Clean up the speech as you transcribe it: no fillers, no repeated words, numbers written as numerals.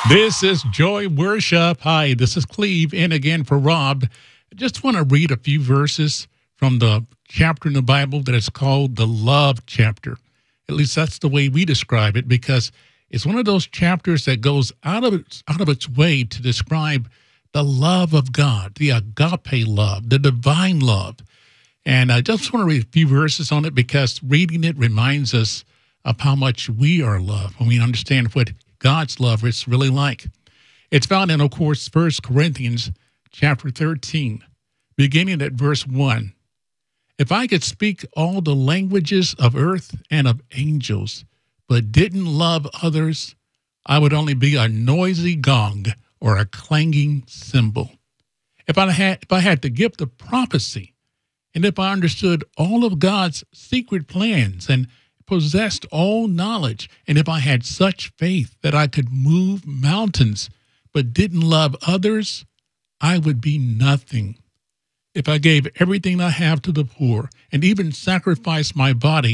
This is Joy Worship. Hi, this is Cleve, and again for Rob. I just want to read a few verses from the chapter in the Bible that is called the love chapter. At least that's the way we describe it, because it's one of those chapters that goes out of its way to describe the love of God, the agape love, the divine love. And I just want to read a few verses on it because reading it reminds us of how much we are loved when we understand what God's love is really like. It's found in, of course, 1 Corinthians chapter 13, beginning at verse 1. If I could speak all the languages of earth and of angels, but didn't love others, I would only be a noisy gong or a clanging cymbal. If I had the gift of prophecy, and if I understood all of God's secret plans and possessed all knowledge, and if I had such faith that I could move mountains but didn't love others, I would be nothing. If I gave everything I have to the poor and even sacrificed my body